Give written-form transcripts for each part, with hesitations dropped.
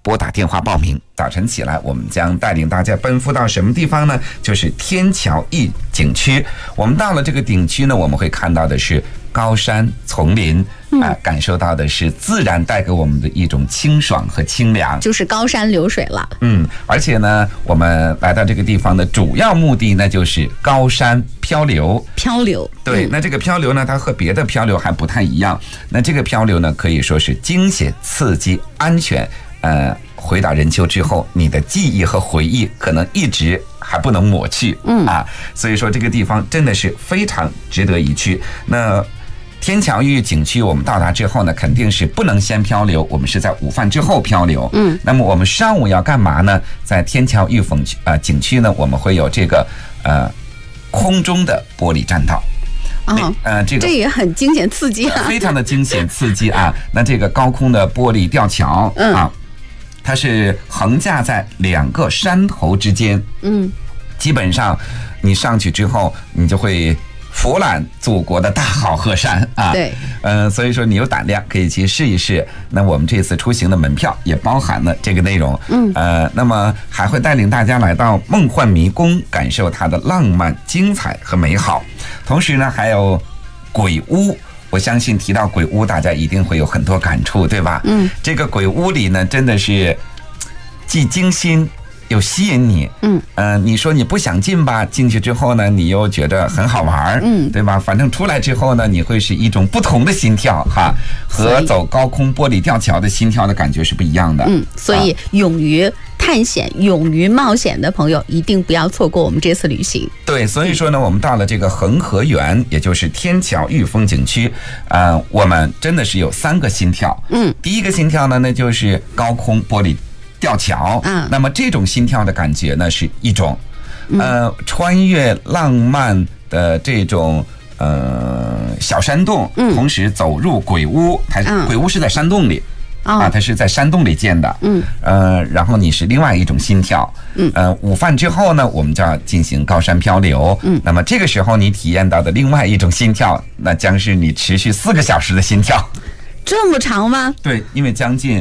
拨打电话报名。早晨起来，我们将带领大家奔赴到什么地方呢？就是天桥驿景区。我们到了这个景区呢，我们会看到的是高山丛林，感受到的是自然带给我们的一种清爽和清凉， 就是高山流水了。 而且呢，我们来到这个地方的主要目的呢，就是高山漂流。对，那这个漂流呢，它和别的漂流还不太一样。那这个漂流呢，可以说是惊险、刺激、安全。回到人丘之后，你的记忆和回忆可能一直还不能抹去。所以说这个地方真的是非常值得一去。那天桥驿景区我们到达之后呢，肯定是不能先漂流，我们是在午饭之后漂流。那么我们上午要干嘛呢？在天桥驿景区呢，我们会有这个空中的玻璃栈道。 这也很惊险刺激啊， 非常的惊险刺激啊！那这个高空的玻璃吊桥它是横架在2个山头之间。基本上你上去之后，你就会俯览祖国的大好河山啊！ 对， 所以说你有胆量可以去试一试。那我们这次出行的门票也包含了这个内容。那么还会带领大家来到梦幻迷宫，感受它的浪漫、精彩和美好。同时呢，还有鬼屋。我相信提到鬼屋，大家一定会有很多感触，对吧？这个鬼屋里呢，真的是既惊心又吸引你。你说你不想进吧，进去之后呢，你又觉得很好玩，对吧？反正出来之后呢，你会是一种不同的心跳哈，和走高空玻璃吊桥的心跳的感觉是不一样的。 所以勇于探险、勇于冒险的朋友，一定不要错过我们这次旅行。 对，所以说呢，我们到了这个恒河园，也就是天桥驿风景区，我们真的是有3个心跳。第一个心跳呢，那就是高空玻璃吊桥。那么这种心跳的感觉呢，是一种穿越浪漫的这种小山洞，同时走入鬼屋。鬼屋是在山洞里。它是在山洞里建的。然后你是另外一种心跳。午饭之后呢，我们就要进行高山漂流。那么这个时候你体验到的另外一种心跳，那将是你持续4个小时的心跳。 这么长吗？ 对，因为将近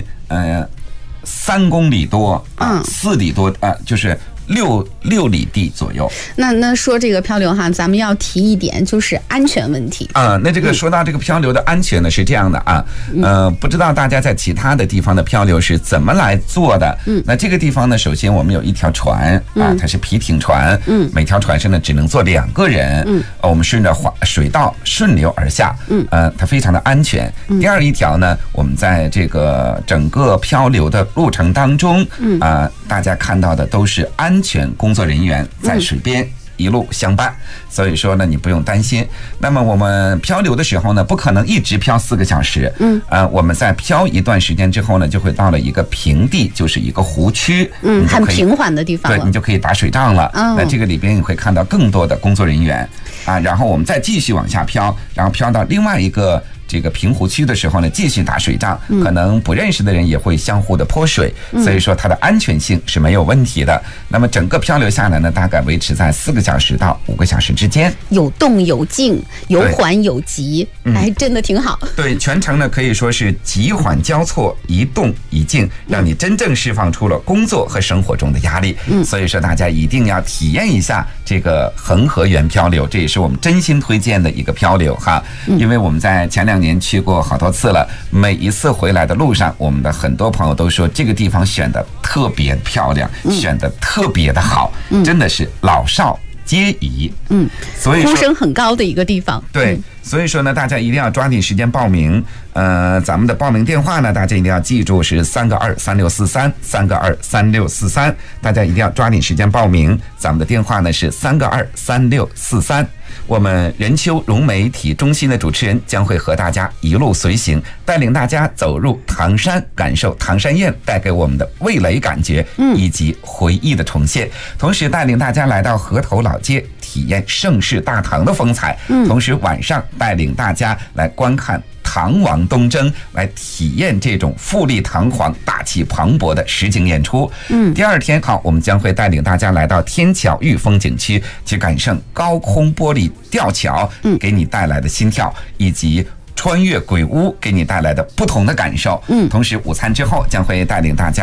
3公里多，4里多就是6里地左右。 那说这个漂流哈，咱们要提一点，就是安全问题那这个说到这个漂流的安全呢，是这样的不知道大家在其他的地方的漂流是怎么来做的。那这个地方呢，首先我们有一条船它是皮艇船。每条船上呢只能坐2个人。我们顺着水道顺流而下。它非常的安全。第二一条呢，我们在这个整个漂流的路程当中大家看到的都是安全工作人员在水边一路相伴，所以说呢，你不用担心。那么我们漂流的时候呢，不可能一直漂4个小时。我们在漂一段时间之后呢，就会到了一个平地，就是一个湖区。 很平缓的地方了。 对，你就可以打水仗了。那这个里边你会看到更多的工作人员然后我们再继续往下漂，然后漂到另外一个这个平湖区的时候呢，继续打水仗。可能不认识的人也会相互的泼水。所以说它的安全性是没有问题的。那么整个漂流下来呢，大概维持在4个小时到5个小时之间， 有动有静，有缓有急，真的挺好。 对，全程呢可以说是急缓交错，一动一静，让你真正释放出了工作和生活中的压力。所以说大家一定要体验一下这个恒河园漂流，这也是我们真心推荐的一个漂流哈。因为我们在前2年去过好多次了，每一次回来的路上，我们的很多朋友都说这个地方选的特别漂亮，选的特别的好，真的是老少皆宜。所以说呼声很高的一个地方。 对，所以说呢，大家一定要抓紧时间报名。咱们的报名电话呢，大家一定要记住是3个23643，3个23643，大家一定要抓紧时间报名。咱们的电话呢是3个23643。我们人丘融媒体中心的主持人将会和大家一路随行，带领大家走入唐山，感受唐山宴带给我们的味蕾感觉以及回忆的重现，同时带领大家来到河头老街，体验盛世大唐的风采。同时晚上带领大家来观看唐王东征，来体验这种富丽堂皇、大气磅礴的实景演出。第二天好，我们将会带领大家来到天桥驿风景区，去感受高空玻璃吊桥给你带来的心跳，以及穿越鬼屋给你带来的不同的感受。同时午餐之后将会带领大家